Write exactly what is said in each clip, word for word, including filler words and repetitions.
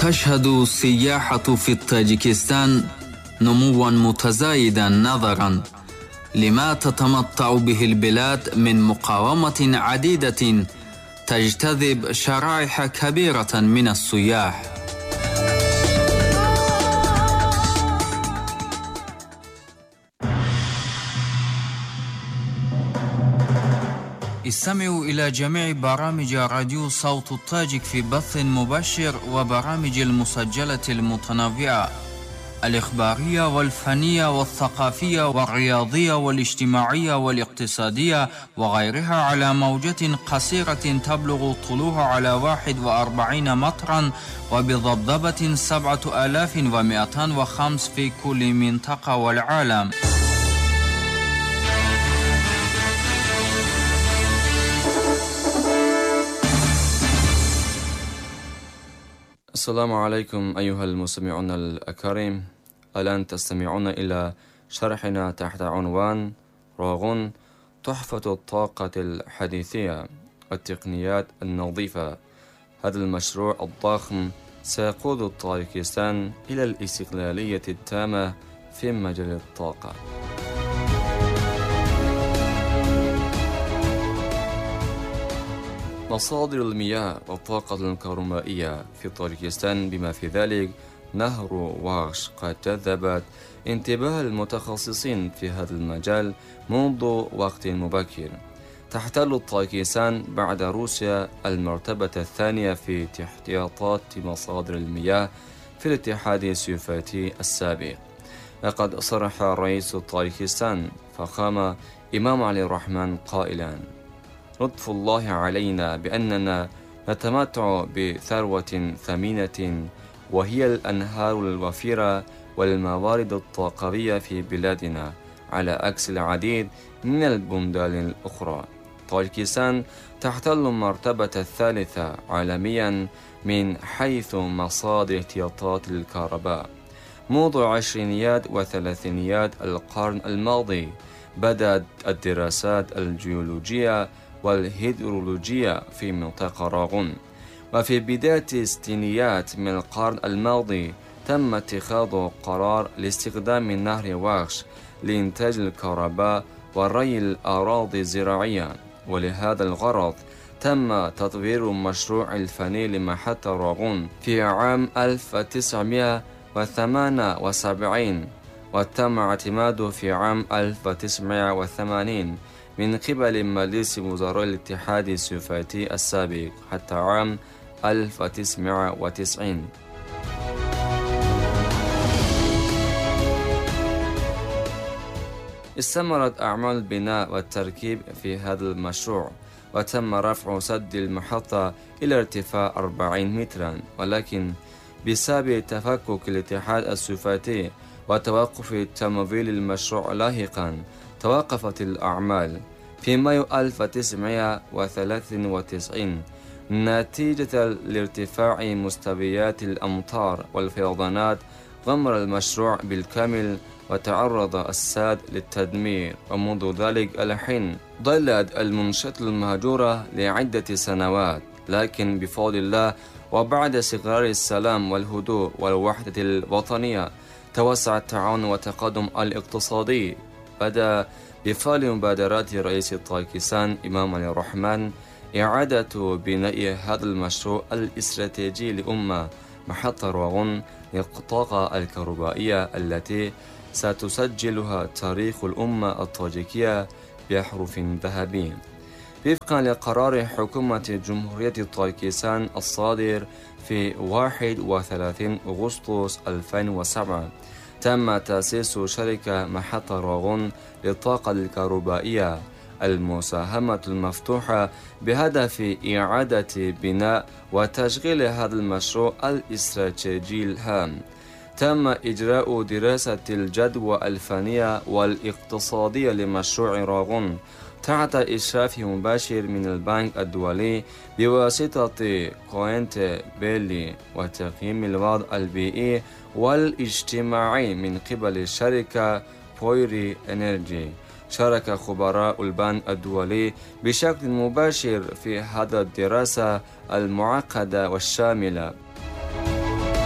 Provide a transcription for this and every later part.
تشهد السياحة في الطاجيكستان نموا متزايدا نظرا لما تتمتع به البلاد من مقاومة عديدة تجتذب شرائح كبيرة من السياح. استمعوا إلى جميع برامج راديو صوت الطاجك في بث مباشر وبرامج المسجلة المتنوعة الإخبارية والفنية والثقافية والرياضية والاجتماعية والاقتصادية وغيرها على موجة قصيرة تبلغ طولها على واحد وأربعين مترا وبضبضبة سبعة آلاف ومئتان وخمس في كل منطقة والعالم. السلام عليكم أيها المستمعون الأكارم. الآن تستمعون إلى شرحنا تحت عنوان راغون تحفة الطاقة الحديثية والتقنيات النظيفة. هذا المشروع الضخم سيقود طاجيكستان إلى الاستقلالية التامة في مجال الطاقة. مصادر المياه والطاقة الكهربائية في طاجيكستان بما في ذلك نهر واغش قد جذبت انتباه المتخصصين في هذا المجال منذ وقت مبكر. تحتل طاجيكستان بعد روسيا المرتبة الثانية في احتياطات مصادر المياه في الاتحاد السوفيتي السابق. لقد صرح رئيس طاجيكستان فخامة إمام علي الرحمن قائلا: لطف الله علينا بأننا نتمتع بثروة ثمينة وهي الأنهار الوفيرة والموارد الطاقوية في بلادنا على عكس العديد من البلدان الأخرى. طاجيكستان تحتل المرتبة الثالثة عالميا من حيث مصادر احتياطات الكهرباء. منذ عشرينيات وثلاثينيات القرن الماضي بدأت الدراسات الجيولوجية والهيدرولوجية في منطقة راغون، وفي بداية الستينيات من القرن الماضي تم اتخاذ قرار لاستخدام نهر واغش لإنتاج الكهرباء وري الأراضي الزراعية، ولهذا الغرض تم تطوير مشروع الفني لمحطة راغون في عام ألف وتسعمائة وثمانية وسبعين، وتم اعتماده في عام ألف وتسعمائة وثمانين من قبل مجلس وزراء الاتحاد السوفيتي السابق حتى عام ألف وتسعمائة وتسعين. استمرت أعمال البناء والتركيب في هذا المشروع، وتم رفع سد المحطة إلى ارتفاع أربعين مترا، ولكن بسبب تفكك الاتحاد السوفيتي وتوقف تمويل المشروع لاحقا توقفت الأعمال. في مايو ألف وتسعمائة وثلاثة وتسعين نتيجة لارتفاع مستويات الأمطار والفيضانات غمر المشروع بالكامل وتعرض السد للتدمير، ومنذ ذلك الحين ظلت المنشأة المهجورة لعدة سنوات. لكن بفضل الله وبعد استقرار السلام والهدوء والوحدة الوطنية توسع التعاون والتقدم الاقتصادي. بدأ بفعل مبادرات رئيس طاجيكستان إمام علي الرحمن إعادة بناء هذا المشروع الاستراتيجي لأمة محطة راغون للطاقة الكهربائية التي ستسجلها تاريخ الأمة الطاجيكية بحروف ذهبية. وفقا لقرار حكومة جمهورية طاجيكستان الصادر في واحد وثلاثين أغسطس ألفين وسبعة تم تأسيس شركة محطة راغون للطاقة الكهربائية المساهمة المفتوحة بهدف إعادة بناء وتشغيل هذا المشروع الاستراتيجي الهام. تم إجراء دراسة الجدوى الفنية والاقتصادية لمشروع راغون تحت إشراف مباشر من البنك الدولي بواسطة كوينت بيلي، وتقييم الوضع البيئي والاجتماعي من قبل الشركة بويري إنرجي. شارك خبراء البنك الدولي بشكل مباشر في هذه الدراسة المعقدة والشاملة.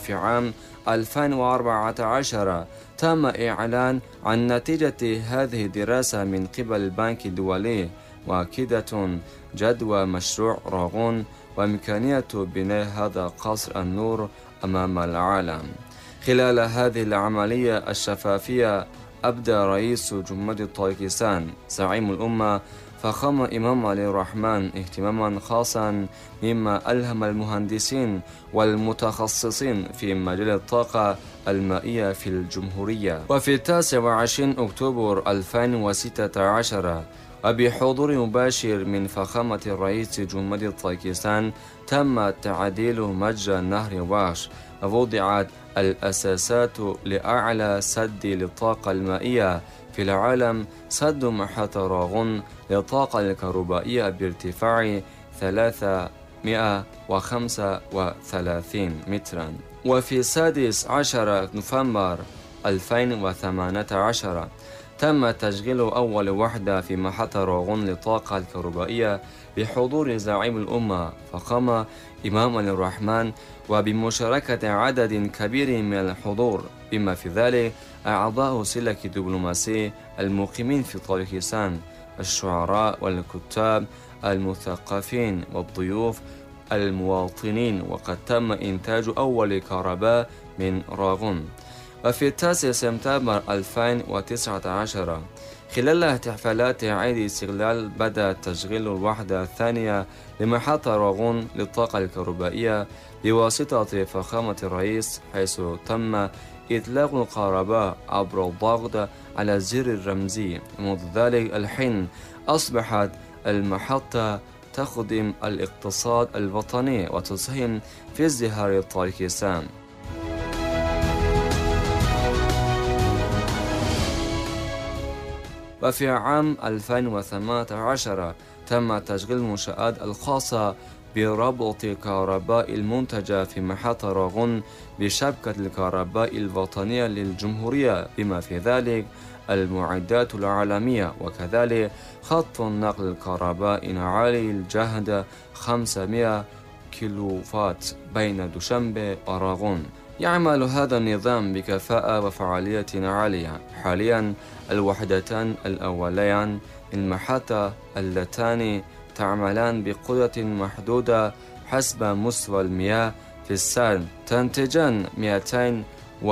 وفي عام ألفين وأربعة عشر تم إعلان عن نتيجة هذه الدراسة من قبل البنك الدولي، مؤكدة جدوى مشروع راغون وإمكانية بناء هذا قصر النور أمام العالم. خلال هذه العملية الشفافية أبدى رئيس جمهورية طاجيكستان زعيم الأمة فخامة إمام علي الرحمن اهتماما خاصا مما ألهم المهندسين والمتخصصين في مجال الطاقة المائية في الجمهورية. وفي التاسع والعشرين أكتوبر ألفين وستة عشر وبحضور مباشر من فخامة رئيس جمهورية طاجيكستان تم تعديل مجرى نهر واش، ووضعت الأساسات لأعلى سد للطاقة المائية في العالم، سد محطة راغون للطاقة الكهربائية بارتفاع ثلاثمائة وخمسة وثلاثين مترا. وفي السادس عشر نوفمبر ألفين وثمانية عشر تم تشغيل أول وحدة في محطة راغون للطاقة الكهربائية بحضور زعيم الأمة فخامة إمام علي الرحمن، وبمشاركة عدد كبير من الحضور بما في ذلك أعضاء سلك دبلوماسي المقيمين في طاجيكستان، الشعراء والكتاب، المثقفين والضيوف المواطنين. وقد تم إنتاج أول كهرباء من راغون. وفي التاسع سبتمبر ألفين وتسعة عشر خلال احتفالات عيد استقلال بدأ تشغيل الوحدة الثانية لمحطة راغون للطاقة الكهربائية بواسطة فخامة الرئيس، حيث تم إطلاق الكهرباء عبر الضغط على الزر الرمزي. منذ ذلك الحين أصبحت المحطة تخدم الاقتصاد الوطني وتساهم في ازدهار طاجيكستان. وفي عام ألفين وثمانية عشر تم تشغيل المنشآت الخاصة بربط الكهرباء المنتجة في محطة راغون بشبكة الكهرباء الوطنية للجمهورية، بما في ذلك المعدات العالمية، وكذلك خط نقل الكهرباء عالي الجهد خمسمائة كيلووات بين دوشنبه وراغون. يعمل هذا النظام بكفاءة وفعالية عالية. حاليا الوحدتان الأوليان من المحطة اللتان تعملان بقدرة محدودة حسب مستوى المياه في السنة تنتجان مئتين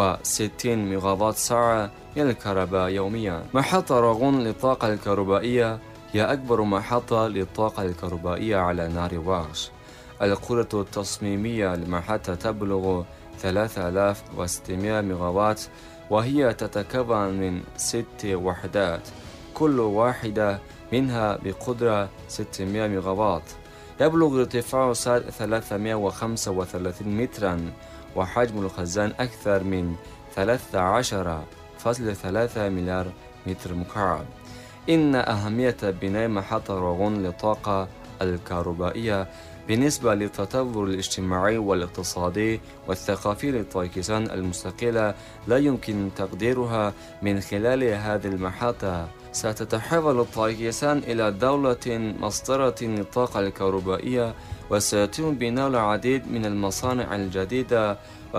وستين ميجاوات ساعة من الكهرباء يوميا. محطة راغون للطاقة الكهربائية هي أكبر محطة للطاقة الكهربائية على نهر واش. القدرة التصميمية للمحطة تبلغ ثلاثة آلاف وستمائة ميجاوات، وهي تتكون من ست وحدات كل واحدة منها بقدرة ستمائة ميجاوات. يبلغ ارتفاع سد ثلاثمائة وخمسة وثلاثين مترا، وحجم الخزان أكثر من ثلاثة عشر فاصلة ثلاثة مليار متر مكعب. إن أهمية بناء محطة راغون للطاقة الكهربائية بالنسبة للتطور الاجتماعي والاقتصادي والثقافي لطاجيكستان المستقلة لا يمكن تقديرها من خلال هذه المحطة. ستتحول طاجيكستان إلى دولة مصدرة للطاقة الكهربائية، وسيتم بناء العديد من المصانع الجديدة،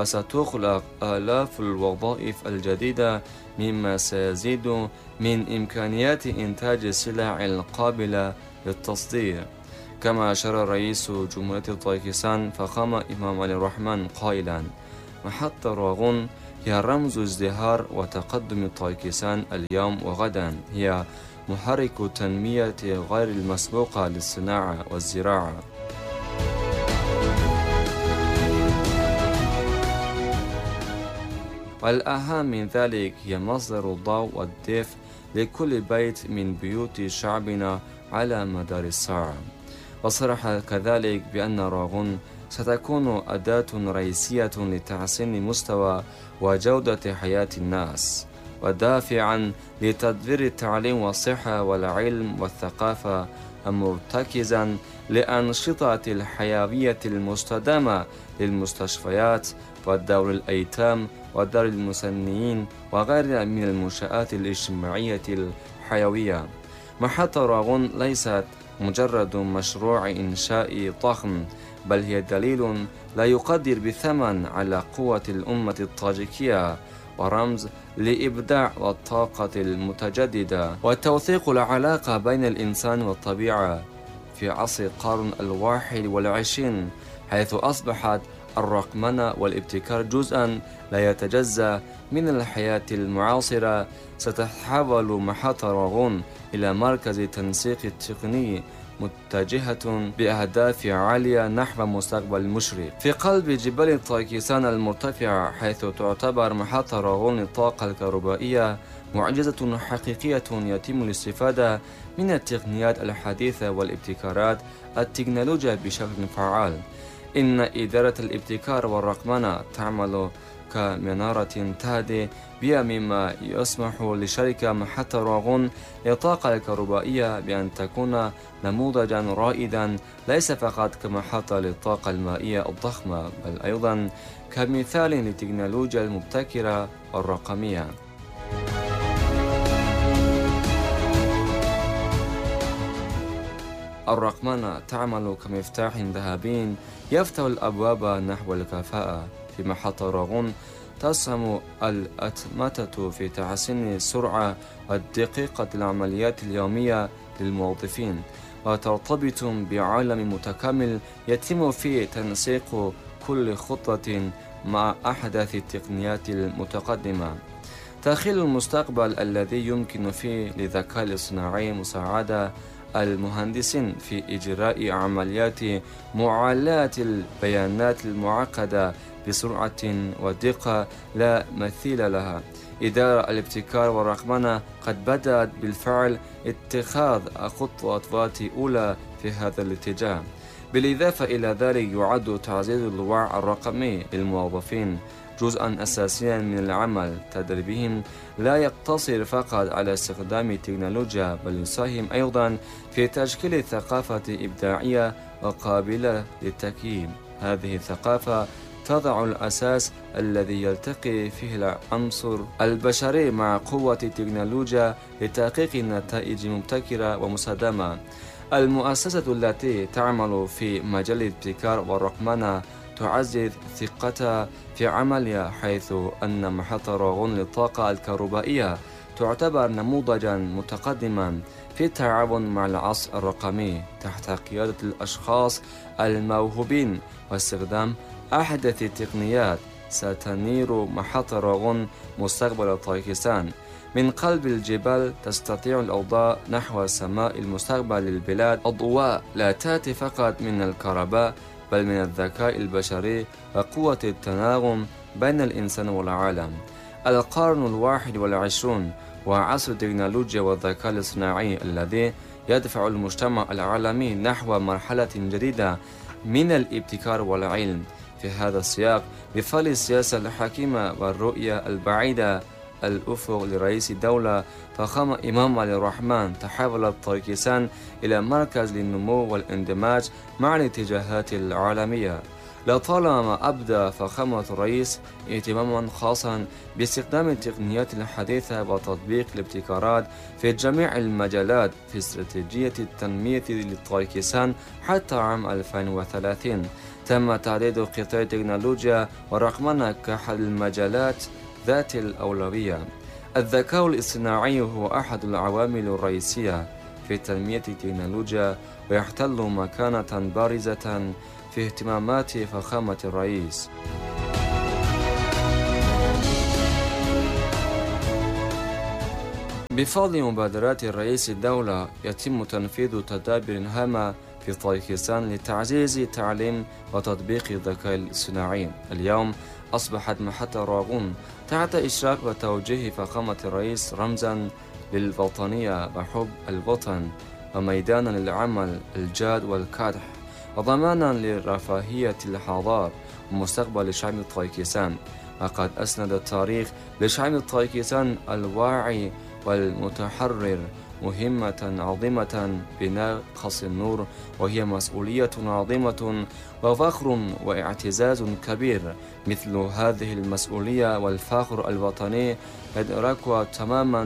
وستخلق آلاف الوظائف الجديدة، مما سيزيد من إمكانيات إنتاج السلع القابلة للتصدير. كما أشار رئيس جمهورية طاجيكستان فخامة إمام علي الرحمن قائلا: محطة راغون هي رمز ازدهار وتقدم طاجيكستان اليوم وغدا، هي محرك تنمية غير المسبوقة للصناعة والزراعة. والأهم من ذلك هي مصدر الضوء والدفء لكل بيت من بيوت شعبنا على مدار الساعة. وصرح كذلك بأن راغون ستكون أداة رئيسية لتحسين مستوى وجودة حياة الناس، ودافعا لتدبير التعليم والصحة والعلم والثقافة، مرتكزا لأنشطة الحيوية المستدامة للمستشفيات ودور الأيتام ودار المسنين وغيرها من المنشآت الاجتماعية الحيوية. محطة راغون ليست مجرد مشروع إنشائي ضخم، بل هي دليل لا يقدر بثمن على قوة الأمة الطاجيكية، ورمز لإبداع والطاقة المتجددة وتوثيق العلاقة بين الإنسان والطبيعة في عصر القرن الواحد والعشرين، حيث أصبحت الرقمنة والابتكار جزءا لا يتجزأ من الحياة المعاصرة. ستتحول محطة راغون إلى مركز تنسيق تقني متجهة بأهداف عالية نحو مستقبل مشرق في قلب جبال طايكيسان المرتفعة، حيث تعتبر محطة راغون للطاقة الكهربائية معجزة حقيقية يتم الاستفادة من التقنيات الحديثة والابتكارات التكنولوجيا بشكل فعال. إن إدارة الابتكار والرقمنة تعمل كمنارة تهدي بها، مما يسمح لشركة محطة راغون للطاقة الكهربائية بأن تكون نموذجا رائدا، ليس فقط كمحطة للطاقة المائية الضخمة، بل أيضا كمثال للتكنولوجيا المبتكرة والرقمية. الرقمنة تعمل كمفتاح ذهبي يفتح الأبواب نحو الكفاءة. في محطة راغون تسهم الأتمتة في تحسين السرعة والدقيقة العمليات اليومية للموظفين، وترتبط بعالم متكامل يتم فيه تنسيق كل خطة مع أحدث التقنيات المتقدمة. تخيل المستقبل الذي يمكن فيه للذكاء الاصطناعي مساعدة المهندسين في إجراء عمليات معالجة البيانات المعقدة بسرعة ودقة لا مثيل لها. إدارة الابتكار والرقمنة قد بدأت بالفعل اتخاذ خطوات أولى في هذا الاتجاه. بالإضافة إلى ذلك، يعد تعزيز الوعي الرقمي للموظفين جزءا أساسيا من العمل. تدريبهم لا يقتصر فقط على استخدام التكنولوجيا، بل يساهم أيضا في تشكيل ثقافة إبداعية وقابلة للتكييف. هذه الثقافة تضع الأساس الذي يلتقي فيه العنصر البشري مع قوة التكنولوجيا لتحقيق نتائج مبتكرة ومستدامة. المؤسسة التي تعمل في مجال الابتكار والرقمنة تعزز ثقتها في عملها، حيث أن محطة راغون للطاقة الكهربائية تعتبر نموذجا متقدما في التعاون مع العصر الرقمي تحت قيادة الأشخاص الموهوبين واستخدام أحدث التقنيات. ستنير محطة راغون مستقبل طايكيسان. من قلب الجبال تستطيع الأضواء نحو سماء المستقبل للبلاد. الضوء لا تأتي فقط من الكهرباء، بل من الذكاء البشري وقوة التناغم بين الإنسان والعالم. القرن الواحد والعشرون وعصر التكنولوجيا والذكاء الاصطناعي الذي يدفع المجتمع العالمي نحو مرحلة جديدة من الابتكار والعلم. في هذا السياق، بفضل السياسة الحكيمة والرؤية البعيدة الأفق لرئيس الدولة فخامة إمام علي الرحمن، تحولت طايكيسان إلى مركز للنمو والاندماج مع الاتجاهات العالمية. لطالما أبدى فخامة الرئيس اهتماما خاصا باستخدام التقنيات الحديثة وتطبيق الابتكارات في جميع المجالات في استراتيجية التنمية لطايكيسان حتى عام ألفين وثلاثين. تم تعديد قطاع التكنولوجيا والرقمنة كأحد المجالات ذات الأولوية. الذكاء الاصطناعي هو أحد العوامل الرئيسية في تنمية التكنولوجيا، ويحتل مكانة بارزة في اهتمامات فخامة الرئيس. بفضل مبادرات رئيس الدولة يتم تنفيذ تدابير هامة في طايكيسان لتعزيز التعليم وتطبيق الذكاء الاصطناعي. اليوم أصبحت محطة راغون تحت إشراف وتوجيه فخامة الرئيس رمزا للوطنية وحب الوطن، وميدانا للعمل الجاد والكادح، وضمانا لرفاهية الحضارة ومستقبل شعب طايكيسان. وقد أسند التاريخ لشعب طايكيسان الواعي والمتحرر مهمة عظيمة بناء قصر النور، وهي مسؤولية عظيمة وفخر واعتزاز كبير. مثل هذه المسؤولية والفخر الوطني يدركها تماما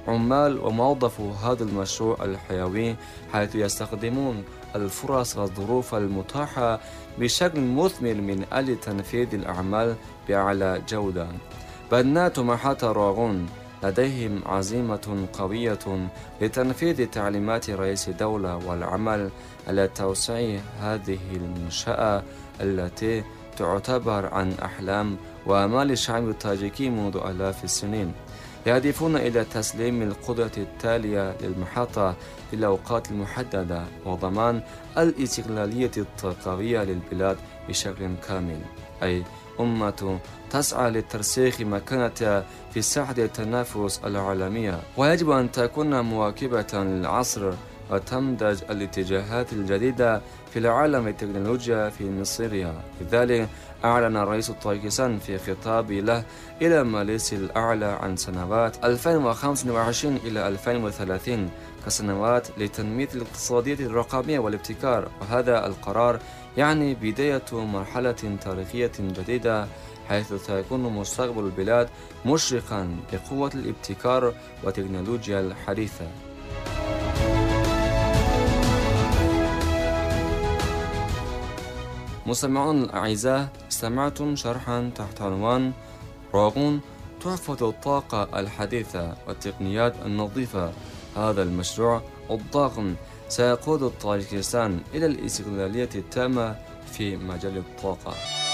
عمال وموظفو هذا المشروع الحيوي، حيث يستخدمون الفرص والظروف المتاحة بشكل مثمر من أجل تنفيذ الأعمال بأعلى جودة. بنات محطة راغون لديهم عزيمة قوية لتنفيذ تعليمات رئيس الدولة والعمل على توسيع هذه المنشأة التي تعتبر عن أحلام وآمال الشعب التاجيكي منذ آلاف السنين. يهدفون إلى تسليم القدرة التالية للمحطة في الأوقات المحددة وضمان الاستقلالية الطاقوية للبلاد بشكل كامل، أي أمة تسعى لترسيخ مكانتها في ساحة التنافس العالمية، ويجب أن تكون مواكبة للعصر وتمدج الاتجاهات الجديدة في العالم التكنولوجيا في مصيرها. لذلك أعلن الرئيس طاجيكستان في خطاب له إلى مجلس الأعلى عن سنوات ألفين وخمسة وعشرين إلى ألفين وثلاثين كسنوات لتنمية الاقتصادية الرقمية والابتكار، وهذا القرار يعني بداية مرحلة تاريخية جديدة حيث سيكون مستقبل البلاد مشرقا بقوة الابتكار والتكنولوجيا الحديثة. مستمعون الأعزاء، استمعتم شرحا تحت عنوان راغون تحفة الطاقة الحديثة والتقنيات النظيفة. هذا المشروع الضخم سيقود طاجيكستان إلى الاستقلالية التامة في مجال الطاقة.